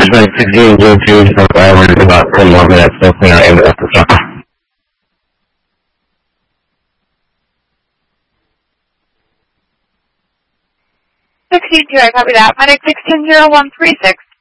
Like 1602, so I went about 10 more minutes, so clean out everything else. 16-2, I copy that. Medic 160136.